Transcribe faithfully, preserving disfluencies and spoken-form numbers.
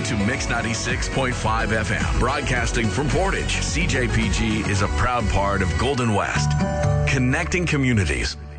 to Mix ninety-six point five F M. Broadcasting from Portage, C J P G is a proud part of Golden West, connecting communities.